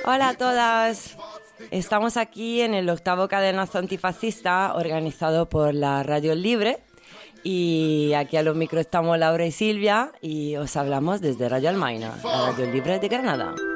Hola a todas. Estamos aquí en el 8º Cadenazo Antifascista organizado por la Radio Libre y aquí a los micros estamos Laura y Silvia y os hablamos desde Radio Almaina, la Radio Libre de Granada.